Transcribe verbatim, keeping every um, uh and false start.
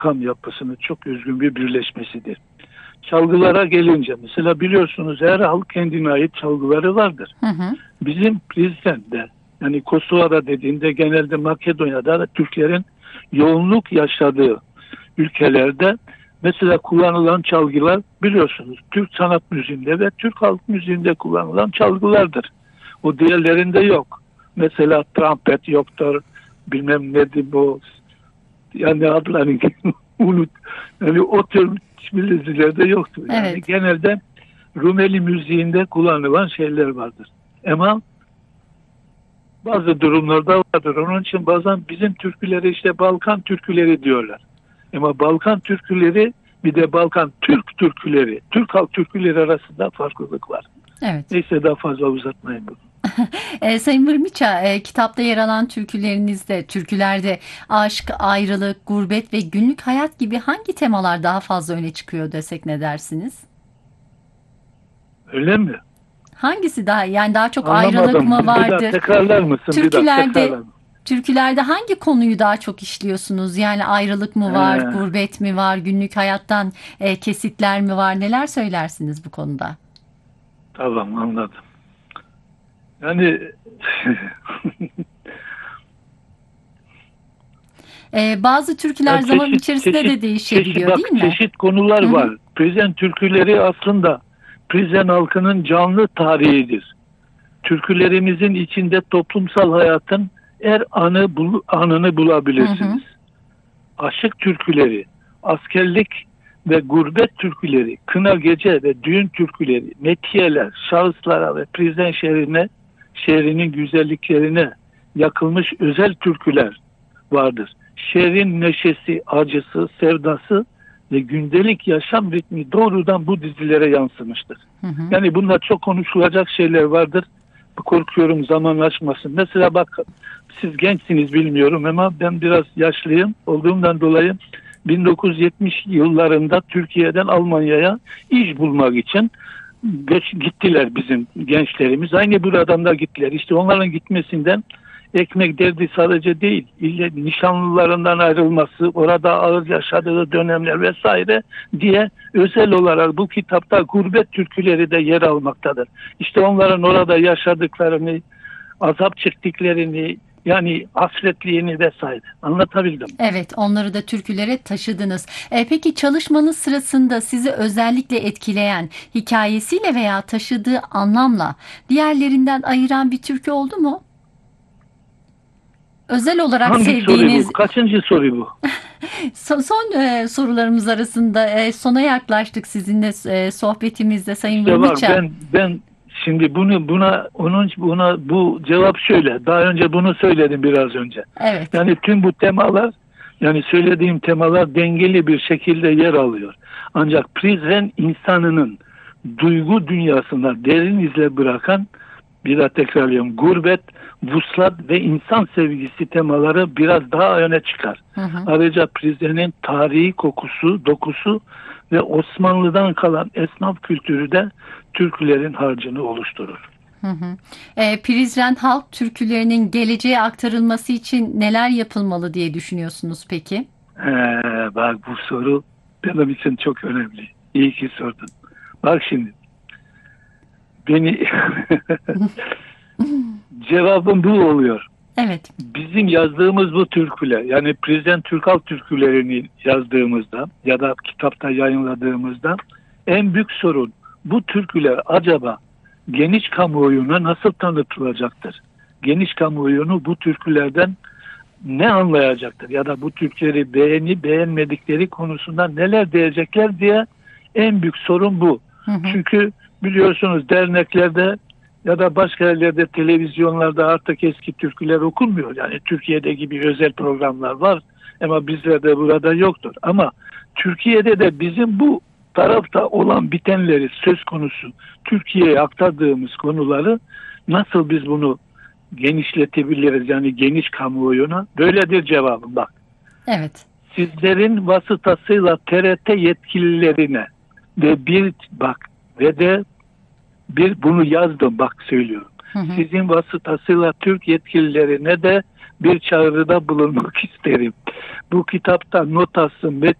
Balkan yapısının çok özgün bir birleşmesidir. Çalgılara gelince mesela biliyorsunuz her halk kendine ait çalgıları vardır. Hı hı. Bizim Prizren'de yani Kosova'da dediğinde genelde Makedonya'da da Türklerin yoğunluk yaşadığı ülkelerde mesela kullanılan çalgılar biliyorsunuz Türk sanat müziğinde ve Türk halk müziğinde kullanılan çalgılardır. O diğerlerinde yok. Mesela trompet yoktur, bilmem nedir bu, yani adlarını unut. Yani o tür dizilerde yoktur. Yani Evet. genelde Rumeli müziğinde kullanılan şeyler vardır. Ama bazı durumlarda vardır. Onun için bazen bizim türküleri işte Balkan türküleri diyorlar. Ama Balkan türküleri bir de Balkan Türk türküleri, Türk halk türküleri arasında farklılık var. Evet. Neyse daha fazla uzatmayın bunu. E, Sayın Mırmiça, e, kitapta yer alan türkülerinizde, türkülerde aşk, ayrılık, gurbet ve günlük hayat gibi hangi temalar daha fazla öne çıkıyor desek ne dersiniz? Öyle mi? Hangisi daha, yani daha çok ayrılık Anlamadım. mı Bir daha vardır? tekrarlar mısın? Bir daha tekrarlar Türkülerde mısın? Türkülerde hangi konuyu daha çok işliyorsunuz? Yani ayrılık mı var, He, gurbet mi var, günlük hayattan e, kesitler mi var? Neler söylersiniz bu konuda? tamam anladım. Yani E, bazı türküler yani zaman çeşit içerisinde çeşit de çeşit değişebiliyor, bak değil mi? çeşit konular Hı hı. var. Prizren türküleri aslında Prizren halkının canlı tarihidir. Türkülerimizin içinde toplumsal hayatın her anı bul, anını Hı bulabilirsiniz. hı. Aşık türküleri, askerlik ve gurbet türküleri, kına gece ve düğün türküleri, metiyeler, şahıslara ve Prizren şehrine, şehrinin güzelliklerine yakılmış özel türküler vardır. Şehrin neşesi, acısı, sevdası ve gündelik yaşam ritmi doğrudan bu dizilere yansımıştır. Hı hı. Yani bunlar çok konuşulacak şeyler vardır. Korkuyorum zaman aşmasın. Mesela bak siz gençsiniz bilmiyorum ama ben biraz yaşlıyım olduğumdan dolayı bin dokuz yüz yetmiş yıllarında Türkiye'den Almanya'ya iş bulmak için göç gittiler bizim gençlerimiz. Aynı buradan da gittiler. İşte onların gitmesinden ekmek derdi sadece değil, ille nişanlılarından ayrılması, orada ağır yaşadığı dönemler vesaire diye özel olarak bu kitapta gurbet türküleri de yer almaktadır. İşte onların orada yaşadıklarını, azap çektiklerini, yani hasretliğini vesaire anlatabildim. Evet, onları da türkülere taşıdınız. E, peki çalışmanız sırasında sizi özellikle etkileyen, hikayesiyle veya taşıdığı anlamla diğerlerinden ayıran bir türkü oldu mu? Özel olarak Hangi soru bu? sevdiğiniz Kaçıncı soru bu? son, son e, sorularımız arasında e, sona yaklaştık sizinle e, sohbetimizde Sayın İşte bak Mırmıça. ben ben şimdi bunu buna onun buna bu cevap şöyle. Daha önce bunu söyledim biraz önce. Evet. Yani tüm bu temalar yani söylediğim temalar dengeli bir şekilde yer alıyor. Ancak Prizren insanının duygu dünyasına derin izle bırakan bir daha tekrarlıyorum. Gurbet, vuslat ve insan sevgisi temaları biraz daha öne çıkar. Hı hı. Ayrıca Prizren'in tarihi kokusu, dokusu ve Osmanlı'dan kalan esnaf kültürü de türkülerin harcını oluşturur. Hı hı. E, Prizren halk türkülerinin geleceğe aktarılması için neler yapılmalı diye düşünüyorsunuz peki? Ee, bak bu soru benim için çok önemli. İyi ki sordun. Bak şimdi beni cevabım bu oluyor. Evet. Bizim yazdığımız bu türküler yani Prizren Türk halk türkülerini yazdığımızda ya da kitapta yayınladığımızda en büyük sorun bu türküler acaba geniş kamuoyuna nasıl tanıtılacaktır? Geniş kamuoyunu bu türkülerden ne anlayacaktır? Ya da bu türküleri beğeni beğenmedikleri konusunda neler diyecekler diye en büyük sorun bu. Hı hı. Çünkü biliyorsunuz derneklerde ya da başka yerlerde televizyonlarda artık eski türküler okunmuyor. Yani Türkiye'de gibi özel programlar var ama bizlerde burada yoktur. Ama Türkiye'de de bizim bu tarafta olan bitenleri söz konusu Türkiye'ye aktardığımız konuları nasıl biz bunu genişletebiliriz yani geniş kamuoyuna? Böyledir cevabım bak. Evet. Sizlerin vasıtasıyla T R T yetkililerine ve bir bak ve de bir bunu yazdım bak söylüyorum. Hı hı. Sizin vasıtasıyla Türk yetkililerine de bir çağrıda bulunmak isterim. Bu kitaptan not alsın ve